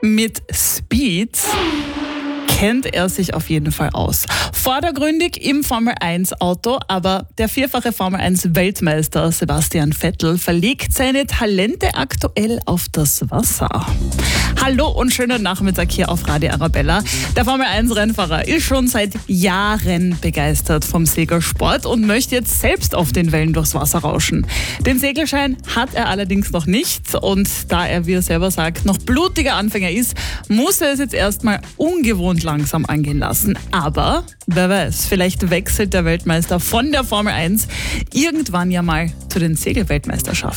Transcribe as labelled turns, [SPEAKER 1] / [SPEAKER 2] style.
[SPEAKER 1] Mit Speed kennt er sich auf jeden Fall aus. Vordergründig im Formel-1-Auto, aber der vierfache Formel-1-Weltmeister Sebastian Vettel verlegt seine Talente aktuell auf das Wasser. Hallo und schönen Nachmittag hier auf Radio Arabella. Der Formel-1-Rennfahrer ist schon seit Jahren begeistert vom Segelsport und möchte jetzt selbst auf den Wellen durchs Wasser rauschen. Den Segelschein hat er allerdings noch nicht und da er, wie er selber sagt, noch blutiger Anfänger ist, muss er es jetzt erstmal ungewohnt langsam angehen lassen. Aber wer weiß, vielleicht wechselt der Weltmeister von der Formel 1 irgendwann ja mal zu den Segelweltmeisterschaften.